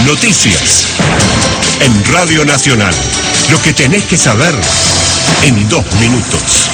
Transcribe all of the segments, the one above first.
Noticias en Radio Nacional. Lo que tenés que saber en 2 minutos.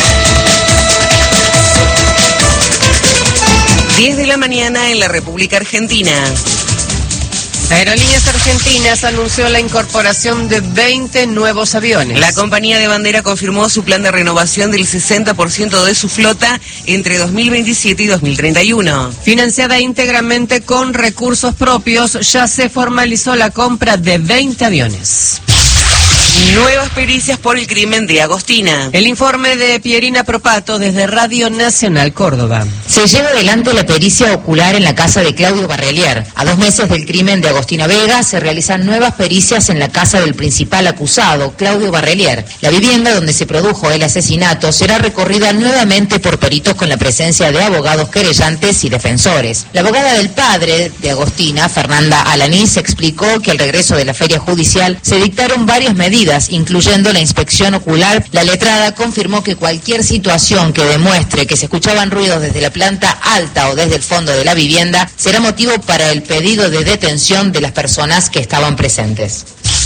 10 de la mañana en la República Argentina. Aerolíneas Argentinas anunció la incorporación de 20 nuevos aviones. La compañía de bandera confirmó su plan de renovación del 60% de su flota entre 2027 y 2031. Financiada íntegramente con recursos propios, ya se formalizó la compra de 20 aviones. Nuevas pericias por el crimen de Agostina. El informe de Pierina Propato desde Radio Nacional Córdoba. Se lleva adelante la pericia ocular en la casa de Claudio Barrelier. A 2 meses del crimen de Agostina Vega, se realizan nuevas pericias en la casa del principal acusado, Claudio Barrelier. La vivienda donde se produjo el asesinato será recorrida nuevamente por peritos con la presencia de abogados querellantes y defensores. La abogada del padre de Agostina, Fernanda Alanís, explicó que al regreso de la feria judicial se dictaron varias medidas, incluyendo la inspección ocular. La letrada confirmó que cualquier situación que demuestre que se escuchaban ruidos desde la planta alta o desde el fondo de la vivienda será motivo para el pedido de detención de las personas que estaban presentes.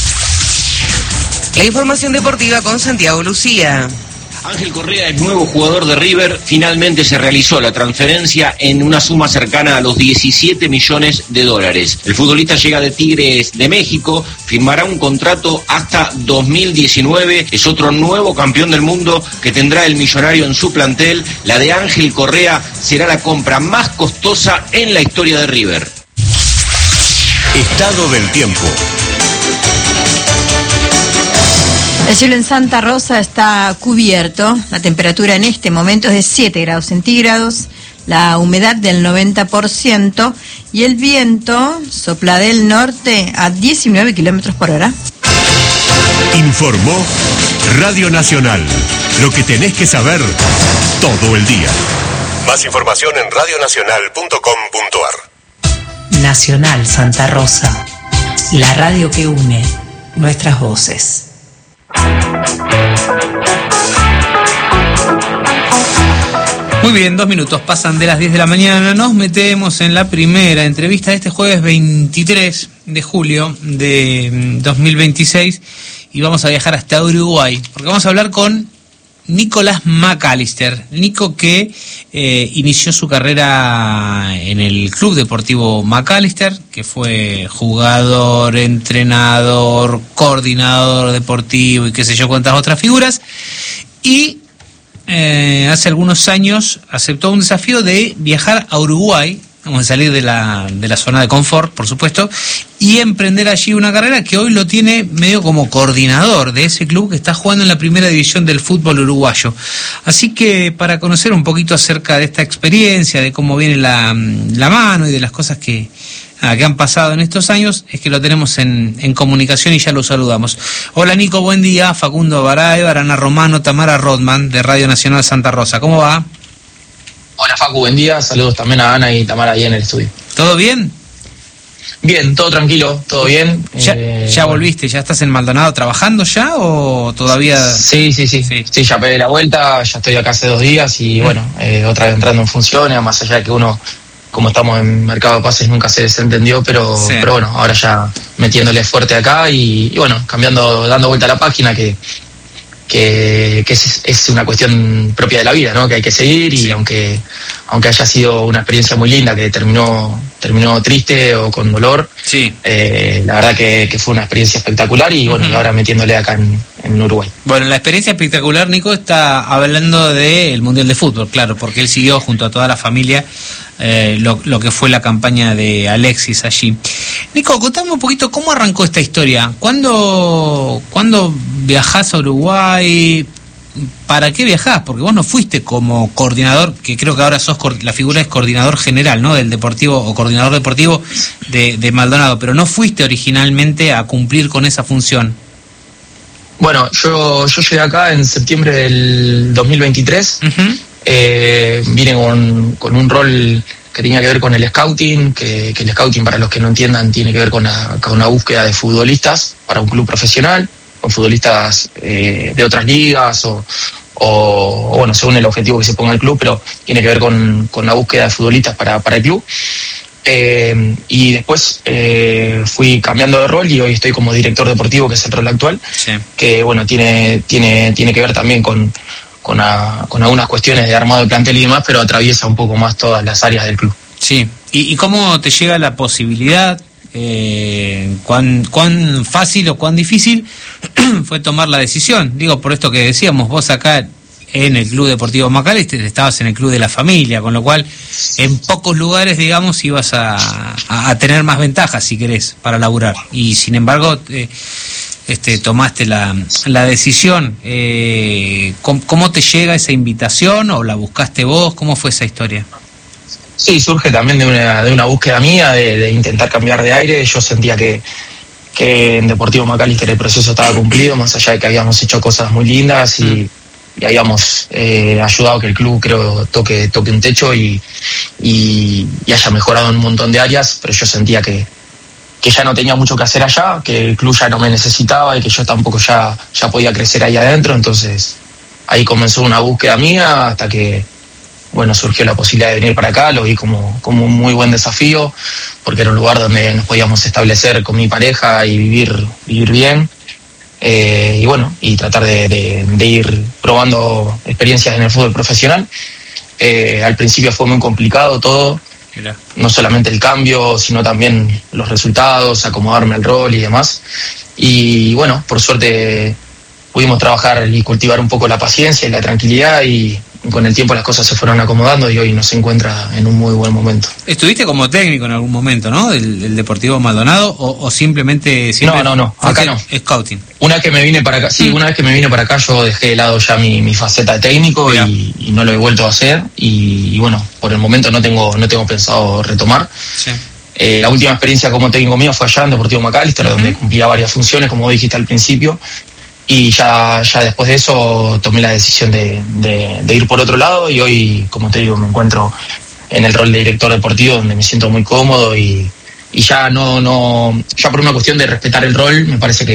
La información deportiva con Santiago Lucía. Ángel Correa es nuevo jugador de River. Finalmente se realizó la transferencia en una suma cercana a los $17 millones. El futbolista llega de Tigres de México, firmará un contrato hasta 2019. Es otro nuevo campeón del mundo que tendrá el millonario en su plantel. La de Ángel Correa será la compra más costosa en la historia de River. Estado del tiempo. El cielo en Santa Rosa está cubierto, la temperatura en este momento es de 7 grados centígrados, la humedad del 90% y el viento sopla del norte a 19 kilómetros por hora. Informó Radio Nacional. Lo que tenés que saber todo el día. Más información en radionacional.com.ar. Nacional Santa Rosa, la radio que une nuestras voces. Muy bien, 2 minutos pasan de las 10 de la mañana. Nos metemos en la primera entrevista de este jueves 23 de julio de 2026 y vamos a viajar hasta Uruguay porque vamos a hablar con Nicolás McAllister. Nico que inició su carrera en el Club Deportivo McAllister, que fue jugador, entrenador, coordinador deportivo y qué sé yo cuántas otras figuras, y hace algunos años aceptó un desafío de viajar a Uruguay. Vamos a salir de la zona de confort, por supuesto, y emprender allí una carrera que hoy lo tiene medio como coordinador de ese club que está jugando en la primera división del fútbol uruguayo. Así que para conocer un poquito acerca de esta experiencia, de cómo viene la mano y de las cosas que han pasado en estos años, es que lo tenemos en comunicación y ya lo saludamos. Hola Nico, buen día. Facundo Baraevar, Ana Romano, Tamara Rodman de Radio Nacional Santa Rosa. ¿Cómo va? Hola Facu, buen día, saludos también a Ana y Tamara ahí en el estudio. ¿Todo bien? Bien, todo tranquilo, todo bien. ¿Ya volviste? ¿Ya estás en Maldonado trabajando ya o todavía...? Sí, ya pegué la vuelta, ya estoy acá hace 2 días y bueno, otra vez entrando en funciones, más allá de que uno, como estamos en mercado de pases, nunca se desentendió, pero bueno, ahora ya metiéndole fuerte acá y bueno, cambiando, dando vuelta a la página que es una cuestión propia de la vida, ¿no? Que hay que seguir y aunque haya sido una experiencia muy linda que terminó triste o con dolor, la verdad que fue una experiencia espectacular y bueno, y ahora metiéndole acá en Uruguay. Bueno, la experiencia espectacular, Nico, está hablando del Mundial de Fútbol, claro, porque él siguió junto a toda la familia lo que fue la campaña de Alexis allí. Nico, contame un poquito cómo arrancó esta historia. ¿Cuándo viajás a Uruguay? ¿Para qué viajás? Porque vos no fuiste como coordinador, que creo que ahora la figura es coordinador general, ¿no? Del Deportivo o coordinador deportivo de Maldonado, pero no fuiste originalmente a cumplir con esa función. Bueno, yo llegué acá en septiembre del 2023. Vine con un rol que tenía que ver con el scouting, que el scouting, para los que no entiendan, tiene que ver con una búsqueda de futbolistas para un club profesional, con futbolistas de otras ligas o bueno, según el objetivo que se ponga el club, pero tiene que ver con la búsqueda de futbolistas para el club. Y después fui cambiando de rol y hoy estoy como director deportivo, que es el rol actual, Sí. que bueno, tiene que ver también con algunas cuestiones de armado de plantel y demás, pero atraviesa un poco más todas las áreas del club. Sí. ¿Y cómo te llega la posibilidad? ¿Cuán fácil o cuán difícil fue tomar la decisión? Digo, por esto que decíamos, vos acá en el Club Deportivo Macalister estabas en el club de la familia, con lo cual en pocos lugares, digamos, ibas a tener más ventajas, si querés, para laburar. Y sin embargo, tomaste la decisión. ¿Cómo te llega esa invitación o la buscaste vos? ¿Cómo fue esa historia? Sí, surge también de una búsqueda mía de intentar cambiar de aire. Yo sentía que en Deportivo Macalister el proceso estaba cumplido, más allá de que habíamos hecho cosas muy lindas y habíamos ayudado a que el club, creo, toque un techo y haya mejorado en un montón de áreas, pero yo sentía que ya no tenía mucho que hacer allá, que el club ya no me necesitaba y que yo tampoco ya podía crecer ahí adentro. Entonces ahí comenzó una búsqueda mía hasta que, bueno, surgió la posibilidad de venir para acá. Lo vi como un muy buen desafío, porque era un lugar donde nos podíamos establecer con mi pareja y vivir bien. Y bueno, y tratar de ir probando experiencias en el fútbol profesional. Al principio fue muy complicado todo, Mirá. no solamente el cambio, sino también los resultados, acomodarme al rol y demás. Y bueno, por suerte pudimos trabajar y cultivar un poco la paciencia y la tranquilidad, y con el tiempo las cosas se fueron acomodando y hoy nos encuentra en un muy buen momento. ¿Estuviste como técnico en algún momento, no? del Deportivo Maldonado o simplemente siempre No, acá no. Scouting. Una vez que me vine para acá, una vez que me vine para acá, yo dejé de lado ya mi faceta de técnico y no lo he vuelto a hacer, y bueno, por el momento no tengo pensado retomar. Sí. La última experiencia como técnico mío fue allá en Deportivo Macalister, donde cumplía varias funciones, como dijiste al principio, y ya después de eso tomé la decisión de ir por otro lado, y hoy, como te digo, me encuentro en el rol de director deportivo, donde me siento muy cómodo y ya ya por una cuestión de respetar el rol, me parece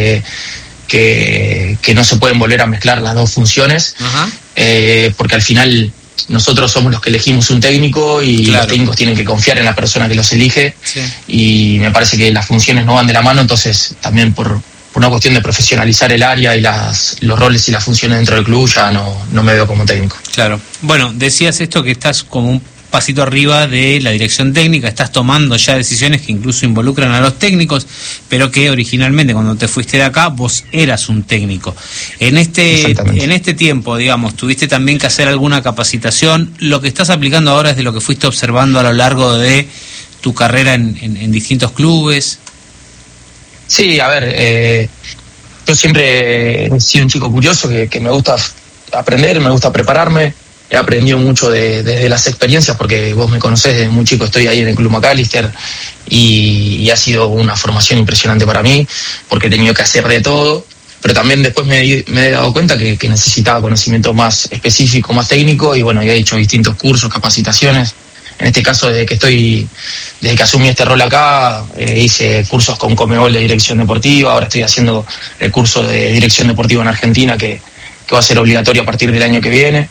que no se pueden volver a mezclar las dos funciones. Porque al final nosotros somos los que elegimos un técnico y los técnicos tienen que confiar en la persona que los elige. Sí. Y me parece que las funciones no van de la mano, entonces también por una cuestión de profesionalizar el área y los roles y las funciones dentro del club ya no me veo como técnico. Claro. Bueno, decías esto, que estás como un pasito arriba de la dirección técnica, estás tomando ya decisiones que incluso involucran a los técnicos, pero que originalmente cuando te fuiste de acá vos eras un técnico. En este tiempo, digamos, ¿tuviste también que hacer alguna capacitación? ¿Lo que estás aplicando ahora es de lo que fuiste observando a lo largo de tu carrera en distintos clubes? Sí, a ver, yo siempre he sido un chico curioso que me gusta aprender, me gusta prepararme. He aprendido mucho desde las experiencias, porque vos me conocés desde muy chico, estoy ahí en el Club Macalister y ha sido una formación impresionante para mí, porque he tenido que hacer de todo, pero también después me he dado cuenta que necesitaba conocimiento más específico, más técnico, y bueno, he hecho distintos cursos, capacitaciones. En este caso, desde que asumí este rol acá, hice cursos con Conmebol de dirección deportiva, ahora estoy haciendo el curso de dirección deportiva en Argentina, que va a ser obligatorio a partir del año que viene.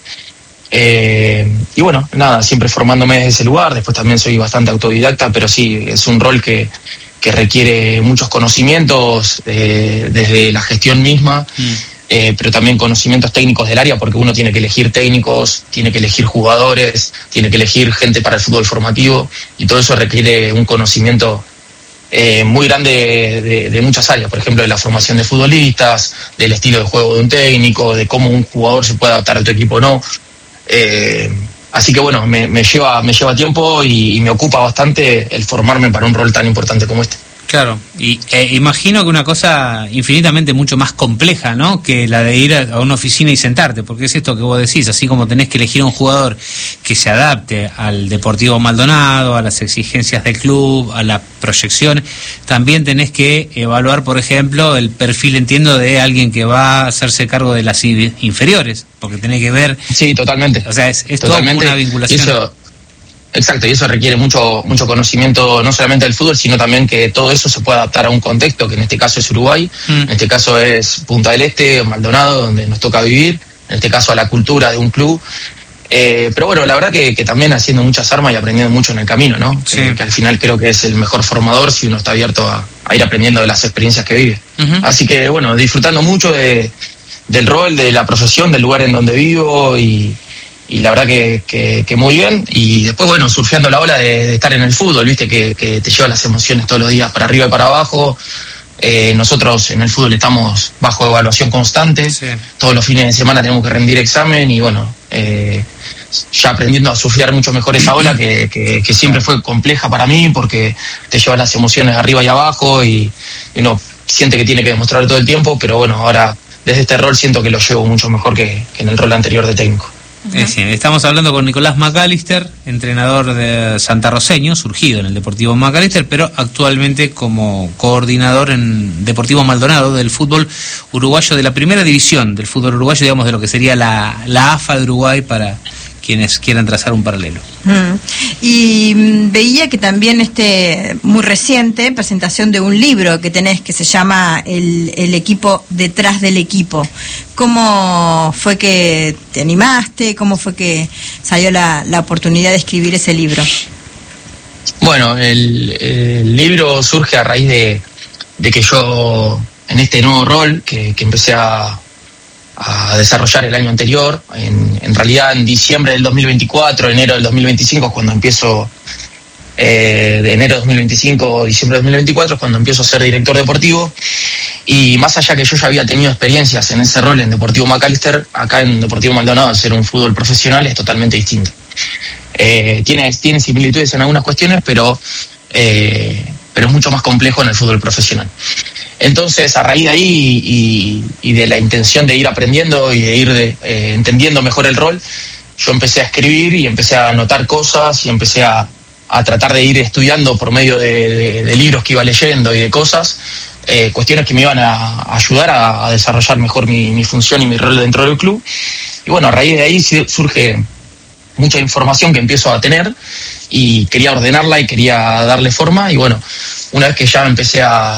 Y bueno, nada, siempre formándome desde ese lugar. Después también soy bastante autodidacta, pero sí, es un rol que requiere muchos conocimientos desde la gestión misma, pero también conocimientos técnicos del área, porque uno tiene que elegir técnicos, tiene que elegir jugadores, tiene que elegir gente para el fútbol formativo, y todo eso requiere un conocimiento muy grande de muchas áreas, por ejemplo, de la formación de futbolistas, del estilo de juego de un técnico, de cómo un jugador se puede adaptar a tu equipo o no. Así que bueno, me lleva tiempo y me ocupa bastante el formarme para un rol tan importante como este. Claro, y imagino que una cosa infinitamente mucho más compleja, ¿no?, que la de ir a una oficina y sentarte, porque es esto que vos decís, así como tenés que elegir a un jugador que se adapte al Deportivo Maldonado, a las exigencias del club, a la proyección, también tenés que evaluar, por ejemplo, el perfil, entiendo, de alguien que va a hacerse cargo de las inferiores, porque tenés que ver... Sí, totalmente. O sea, es toda una vinculación. Exacto, y eso requiere mucho conocimiento, no solamente del fútbol, sino también que todo eso se pueda adaptar a un contexto, que en este caso es Uruguay, en este caso es Punta del Este, Maldonado, donde nos toca vivir, en este caso a la cultura de un club. Pero bueno, la verdad que también haciendo muchas armas y aprendiendo mucho en el camino, ¿no? Sí. Que al final creo que es el mejor formador si uno está abierto a ir aprendiendo de las experiencias que vive. Así que bueno, disfrutando mucho del rol, de la profesión, del lugar en donde vivo y la verdad que muy bien. Y después, bueno, surfeando la ola de estar en el fútbol, viste, que te lleva las emociones todos los días para arriba y para abajo. Nosotros en el fútbol estamos bajo evaluación constante. Sí. Todos los fines de semana tenemos que rendir examen y bueno, ya aprendiendo a surfear mucho mejor esa ola que siempre fue compleja para mí porque te lleva las emociones arriba y abajo y uno siente que tiene que demostrar todo el tiempo, pero bueno, ahora desde este rol siento que lo llevo mucho mejor que en el rol anterior de técnico. Sí, estamos hablando con Nicolás McAllister, entrenador de santarroceño, surgido en el Deportivo McAllister, pero actualmente como coordinador en Deportivo Maldonado del fútbol uruguayo, de la primera división del fútbol uruguayo, digamos, de lo que sería la AFA de Uruguay para quienes quieran trazar un paralelo. Y veía que también muy reciente presentación de un libro que tenés que se llama El equipo detrás del equipo. ¿Cómo fue que te animaste? ¿Cómo fue que salió la oportunidad de escribir ese libro? Bueno, el libro surge a raíz de que yo en este nuevo rol que empecé a desarrollar el año anterior, en realidad en diciembre del 2024, enero del 2025 es cuando empiezo, de enero de 2025, diciembre de 2024 es cuando empiezo a ser director deportivo, y más allá que yo ya había tenido experiencias en ese rol en Deportivo McAllister, acá en Deportivo Maldonado ser un fútbol profesional es totalmente distinto. Tiene similitudes en algunas cuestiones, pero es mucho más complejo en el fútbol profesional. Entonces, a raíz de ahí y de la intención de ir aprendiendo y de ir entendiendo mejor el rol, yo empecé a escribir y empecé a anotar cosas y empecé a tratar de ir estudiando por medio de libros que iba leyendo y de cosas, cuestiones que me iban a ayudar a desarrollar mejor mi función y mi rol dentro del club. Y bueno, a raíz de ahí surge mucha información que empiezo a tener y quería ordenarla y quería darle forma y bueno, una vez que ya empecé a